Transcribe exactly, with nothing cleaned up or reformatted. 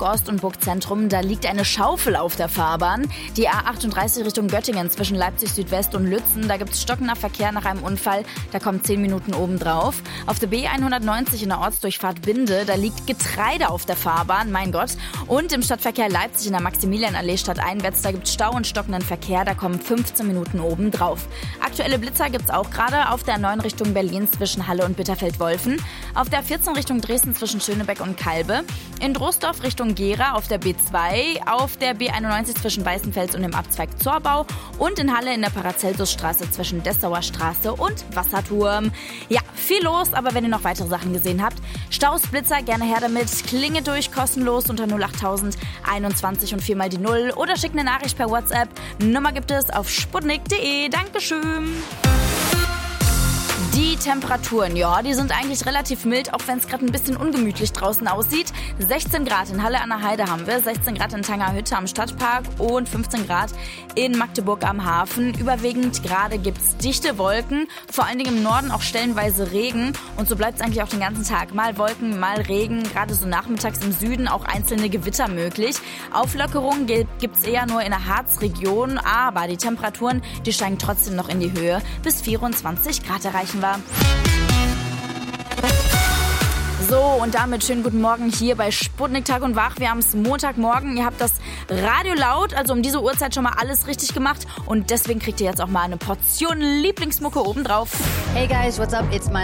Burg Ost und Burg Zentrum, da liegt eine Schaufel auf der Fahrbahn. Die A achtunddreißig Richtung Göttingen zwischen Leipzig Südwest und Lützen, da gibt es stockender Verkehr nach einem Unfall, da kommen zehn Minuten obendrauf. Auf der B hundertneunzig in der Ortsdurchfahrt Binde, da liegt Getreide auf der Fahrbahn, mein Gott. Und im Stadtverkehr Leipzig in der Maximilianallee stadteinwärts, da gibt es Stau und stockenden Verkehr, da kommen fünfzehn Minuten obendrauf. Aktuelle Blitzer gibt es auch gerade auf der neun Richtung Berlin zwischen Halle und Bitterfeld-Wolfen, auf der vierzehn Richtung Dresden zwischen Schönebeck und Kalbe, in Drosdorf Richtung Gera auf der B zwei, auf der B einundneunzig zwischen Weißenfels und dem Abzweig Zorbau und in Halle in der Paracelsusstraße zwischen Dessauer Straße und Wasserturm. Ja, viel los, aber wenn ihr noch weitere Sachen gesehen habt, Staus, Blitzer, gerne her damit. Klinge durch, kostenlos unter null achttausend einundzwanzig und viermal die Null oder schickt eine Nachricht per WhatsApp. Nummer gibt es auf sputnik punkt de. Dankeschön. Die Temperaturen, ja, die sind eigentlich relativ mild, auch wenn es gerade ein bisschen ungemütlich draußen aussieht. sechzehn Grad in Halle an der Heide haben wir, sechzehn Grad in Tangerhütte am Stadtpark und fünfzehn Grad in Magdeburg am Hafen. Überwiegend gerade gibt's dichte Wolken, vor allen Dingen im Norden auch stellenweise Regen. Und so bleibt es eigentlich auch den ganzen Tag. Mal Wolken, mal Regen, gerade so nachmittags im Süden auch einzelne Gewitter möglich. Auflockerungen gibt's eher nur in der Harzregion, aber die Temperaturen, die steigen trotzdem noch in die Höhe. Bis vierundzwanzig Grad erreichen wir. So, und damit schönen guten Morgen hier bei Sputnik Tag und Wach. Wir haben es Montagmorgen. Ihr habt das Radio laut, also um diese Uhrzeit schon mal alles richtig gemacht. Und deswegen kriegt ihr jetzt auch mal eine Portion Lieblingsmucke obendrauf. Hey guys, what's up? It's my